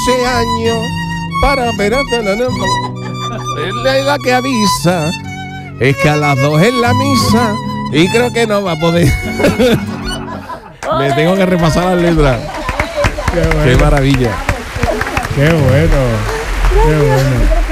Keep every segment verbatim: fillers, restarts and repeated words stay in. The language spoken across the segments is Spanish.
doce años para ver la, la que avisa es que a las dos es la misa y creo que no va a poder. Me tengo que repasar las letras. Qué, bueno. Qué maravilla. Qué bueno. Qué bueno.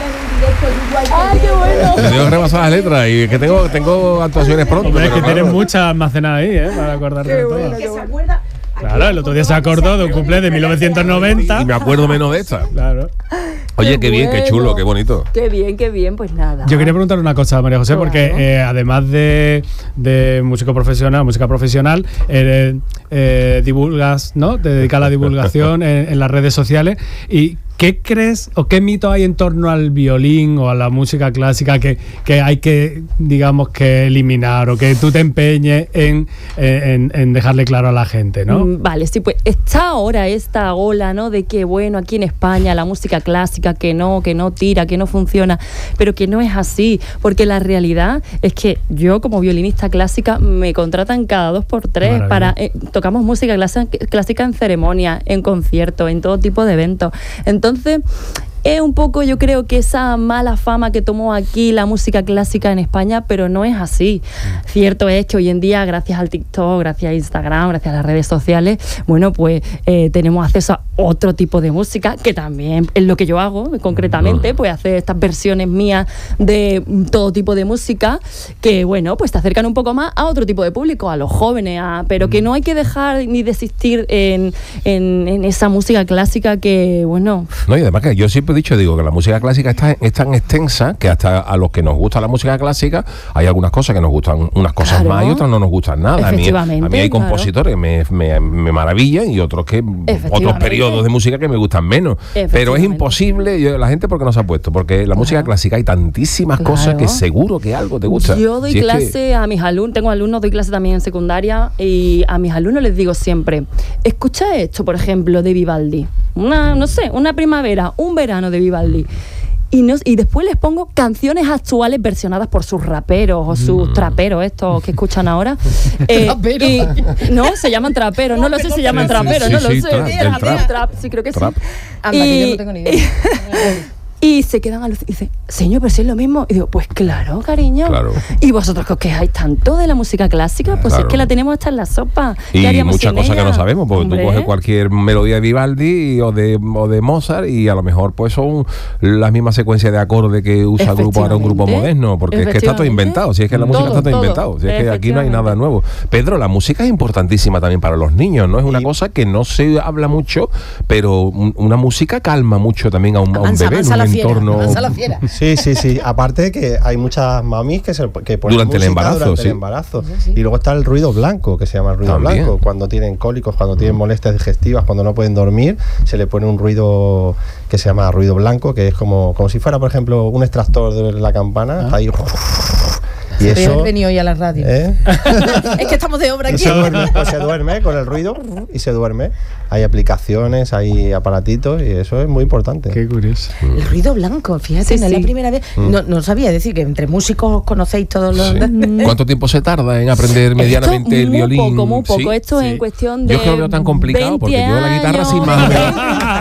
¡Ay, qué bueno! Me tengo que repasar las letras y que tengo, tengo actuaciones pronto. Hombre, es que claro, tienes muchas almacenadas ahí, ¿eh? Para acordarte de todas. Que se acuerda. Claro, el otro día se acordó de un cumple de mil novecientos noventa. Y me acuerdo menos de esta. Claro. Oye, qué, qué bien, bueno. qué chulo, qué bonito. Qué bien, qué bien, pues nada. Yo quería preguntar una cosa, María José, porque Claro. eh, además de, de músico profesional, música profesional, eh, eh, divulgas, ¿no? Te dedicas a la divulgación en, en las redes sociales. ¿Y qué crees o qué mito hay en torno al violín o a la música clásica que, que hay que, digamos, que eliminar o que tú te empeñes en, en, en dejarle claro a la gente, ¿no? Mm, Vale, sí, pues está ahora esta ola, ¿no? De que, bueno, aquí en España la música clásica que no, que no tira, que no funciona, pero que no es así, porque la realidad es que yo como violinista clásica me contratan cada dos por tres Maravilla. para... Eh, tocamos música clásica, clásica en ceremonia, en conciertos, en todo tipo de eventos. Entonces... es un poco, yo creo que esa mala fama que tomó aquí la música clásica en España, pero no es así. Mm. Cierto es que hoy en día, gracias al TikTok, gracias a Instagram, gracias a las redes sociales, bueno, pues eh, tenemos acceso a otro tipo de música, que también es lo que yo hago, concretamente, pues hacer estas versiones mías de todo tipo de música, que bueno, pues te acercan un poco más a otro tipo de público, a los jóvenes, a, pero que no hay que dejar ni desistir en, en, en esa música clásica que, bueno... No, y además que yo siempre he dicho, digo, que la música clásica está, es tan extensa que hasta a los que nos gusta la música clásica hay algunas cosas que nos gustan, unas cosas Claro. más y otras no nos gustan nada. A mí, Efectivamente, a mí hay claro. compositores que me, me, me maravillan y otros que otros periodos de música que me gustan menos. Pero es imposible, yo, la gente porque no se ha puesto, porque la música Claro. clásica hay tantísimas Claro. cosas que seguro que algo te gusta. Yo doy Si es clase que- a mis alumnos, tengo alumnos, doy clase también en secundaria y a mis alumnos les digo siempre, escucha esto, por ejemplo, de Vivaldi, una, no sé, una primavera, un verano de Vivaldi. Y, no, y después les pongo canciones actuales versionadas por sus raperos o sus mm. traperos, estos que escuchan ahora. eh, y, no, se llaman traperos, no, no lo sé si se llaman sí, traperos, sí, no sí, lo sí, sé. trap, del trap. trap, sí, creo que Trap. sí. Anda, que yo no tengo ni idea. Y se quedan alucinados y dicen, señor, pero si es lo mismo. Y digo, pues claro, cariño. Claro. Y vosotros que os quejáis tanto de la música clásica, pues Claro. es que la tenemos hasta en la sopa. Y haríamos muchas sin cosas ella? que no sabemos, porque Hombre. tú coges cualquier melodía de Vivaldi o de, o de Mozart y a lo mejor pues son las mismas secuencias de acordes que usa el grupo ahora un grupo moderno, porque es que está todo inventado, si es que la música Todo, está todo, todo. inventado, si es que aquí no hay nada nuevo. Pedro, la música es importantísima también para los niños, ¿no? Es una cosa que no se habla mucho, pero un- una música calma mucho también a un, a un Avanza, bebé avanza en la un fiera, entorno... avanza la fiera. Sí, sí, sí. Aparte de que hay muchas mamis que, se, que ponen Durante el música embarazo, durante sí. el embarazo. Y luego está el ruido blanco, que se llama el ruido También. blanco. Cuando tienen cólicos, cuando tienen molestias digestivas, cuando no pueden dormir, se le pone un ruido que se llama ruido blanco, que es como, como si fuera, por ejemplo, un extractor de la campana. Está ahí... Y Podrías eso, haber venido hoy a la radio. ¿eh? Es que estamos de obra aquí. se duerme, pues se duerme con el ruido y se duerme. Hay aplicaciones, hay aparatitos y eso es muy importante. Qué curioso. El ruido blanco, fíjate, Sí, no es sí. la primera vez. No, no sabía decir que entre músicos conocéis todos los. Sí. ¿Cuánto tiempo se tarda en aprender medianamente Esto el muy violín? poco, muy poco. Sí. Esto Sí. en cuestión de Yo es que lo veo tan complicado porque yo la guitarra sin más o menos,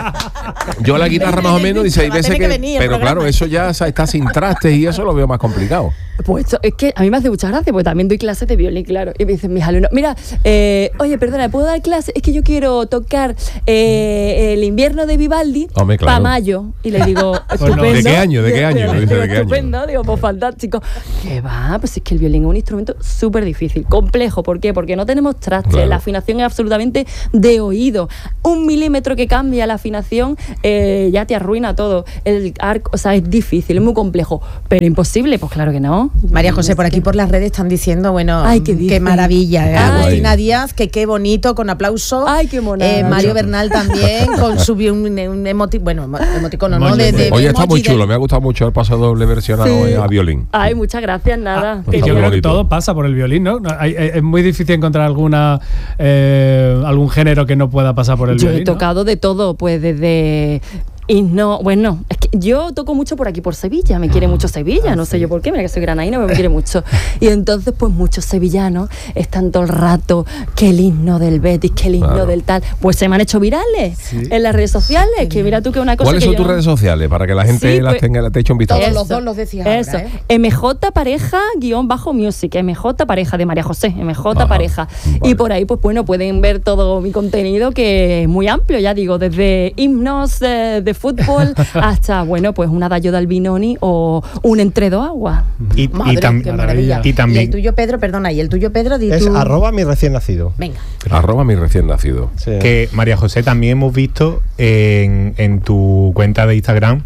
yo la guitarra más o menos dice hay Va a veces tener que, que venir el pero programa. claro, eso ya está sin trastes y eso lo veo más complicado. Pues esto- es que a mí me hace mucha gracia, porque también doy clases de violín, claro. Y me dicen mis alumnos, mira, eh, oye, perdona, ¿puedo dar clase? Es que yo quiero tocar eh, el invierno de Vivaldi Hombre, claro. para mayo. Y le digo, no. estupendo. ¿De qué año? ¿De qué año? Digo, Dice, ¿de qué año? estupendo, digo, pues fantástico. ¿Qué va? Pues es que el violín es un instrumento súper difícil, complejo. ¿Por qué? Porque no tenemos trastes, Claro. la afinación es absolutamente de oído. Un milímetro que cambia la afinación eh, ya te arruina todo. El arco, o sea, es difícil, es muy complejo. Pero imposible, pues claro que no. María José, por aquí por las redes están diciendo, bueno, Ay, ¿qué dicen? maravilla. ¿eh? Ay. Agustina Díaz, que qué bonito, con aplauso. Ay, qué monada. Eh, Mario Bernal también, con su un, un emoti bueno, emoticono, ¿no? De, de, Oye, de está muy emoji chulo, de- me ha gustado mucho el paso doble versionado Sí. a violín. Ay, muchas gracias, nada. pues Y está yo muy creo que bonito. todo pasa por el violín, ¿no? No, hay- hay- es muy difícil encontrar alguna eh, algún género que no pueda pasar por el Yo violín. he ¿no? tocado de todo, pues desde Y no, bueno, es que yo toco mucho por aquí, por Sevilla, me quiere mucho Sevilla, no sé yo por qué, mira que soy granaína, pero me quiere mucho. Y entonces, pues muchos sevillanos están todo el rato, que el himno del Betis, que el himno claro. del tal, pues se me han hecho virales sí. en las redes sociales, sí. que mira tú que una cosa ¿Cuáles que son yo tus no... redes sociales? Para que la gente sí, las pues, tenga, te eche un vistazo. Todos los dos los decías Eso, ahora, ¿eh? M J Pareja guión bajo music, M J Pareja de María José, M J Ajá, Pareja. Vale. Y por ahí, pues bueno, pueden ver todo mi contenido que es muy amplio, ya digo, desde himnos de, de fútbol hasta, bueno, pues una Dayo Albinoni o un Entre dos aguas. Y, Madre, y, tam qué maravilla. y también. Y el tuyo, Pedro, perdona, y el tuyo, Pedro, di es tú... arroba mi recién nacido. Venga. Arroba mi recién nacido. Sí. Que María José, también hemos visto en, en tu cuenta de Instagram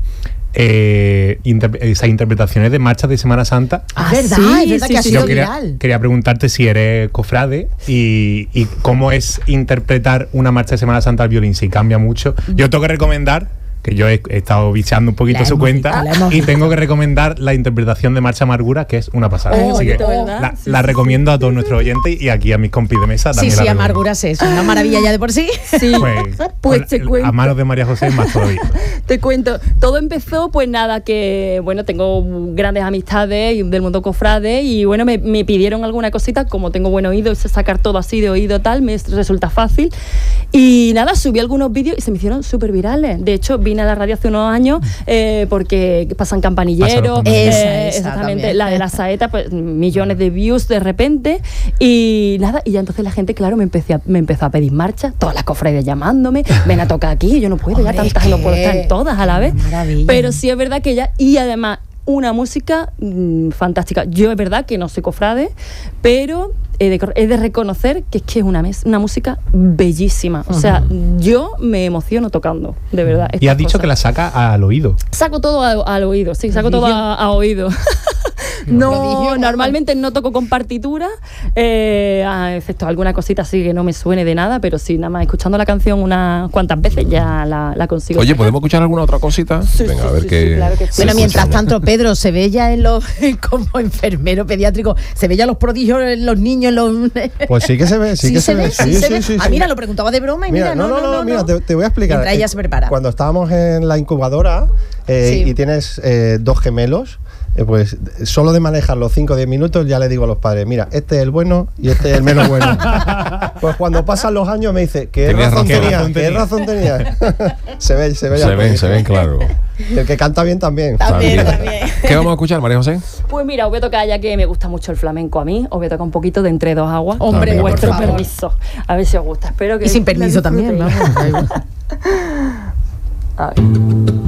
Eh, inter esas interpretaciones de marchas de Semana Santa. Ah, verdad, sí, es verdad sí, que ha sí, sido Yo quería, viral. quería preguntarte si eres cofrade y, y cómo es interpretar una marcha de Semana Santa al violín, si cambia mucho. Yo tengo que recomendar, que yo he, he estado bicheando un poquito la su cuenta, visto, y tengo que recomendar la interpretación de Marcha Amargura, que es una pasada. Oh, Así que ¿verdad? la, sí, la sí, recomiendo a todos nuestros oyentes y aquí a mis compis de mesa Sí, también. sí, la Amarguras es una maravilla ya de por sí. Sí, Pues, pues te cuento. A manos de María José más todavía. Te cuento, todo empezó pues nada, que bueno, tengo grandes amistades del mundo cofrade y bueno, me, me pidieron alguna cosita, como tengo buen oído y sé sacar todo así de oído tal, me resulta fácil. Y nada, subí algunos vídeos y se me hicieron súper virales. De hecho, vine a la radio hace unos años eh, porque pasan campanilleros, eh, esa, esa exactamente, también. la de la saeta, pues millones de views de repente. Y nada, y ya entonces la gente, claro, me, empecé a, me empezó a pedir marcha, todas las cofrades llamándome, ven a tocar aquí, yo no puedo, Hombre, ya tantas, no puedo estar en todas a la vez. Maravilla. Pero sí es verdad que ya, y además una música mmm, fantástica. Yo es verdad que no soy cofrade, pero he de, he de reconocer que es que es una, mes, una música bellísima. O sea, uh-huh. yo me emociono tocando, de verdad. Y has dicho cosas. Que la saca al oído. Saco todo a, al oído, sí, saco todo a, a oído. No, normalmente no toco con partitura, eh, excepto alguna cosita así que no me suene de nada, pero sí, nada más escuchando la canción unas cuantas veces ya la, la consigo. Oye, ¿podemos escuchar alguna otra cosita? Sí, Venga, sí, a ver sí, qué. sí, claro que sí. Bueno, mientras tanto, Pedro, se ve ya en los, como enfermero pediátrico, se ve ya los prodigios en los niños, en los... Pues sí que se ve, sí, sí que se, se ve, sí, sí, sí, se ve. sí, sí, ah, mira, lo preguntaba de broma y mira, mira no, no, no, no, mira, no. Te, te voy a explicar. Mientras ella se prepara. Cuando estábamos en la incubadora eh, Sí. y tienes eh, dos gemelos, eh, pues solo de manejar los cinco o diez minutos ya le digo a los padres, mira, este es el bueno y este es el menos bueno. Pues cuando pasan los años me dice, ¿qué razón, razón tenía? ¿Qué razón tenía? se ve, se ve. Se ven, se ven, claro. Y el que canta bien también. También, también. ¿Qué vamos a escuchar, María José? Pues mira, os voy a tocar, ya que me gusta mucho el flamenco a mí, os voy a tocar un poquito de Entre dos aguas. Hombre, con vuestro por favor. permiso. A ver si os gusta. Espero que Y sin permiso también, vamos. A ver.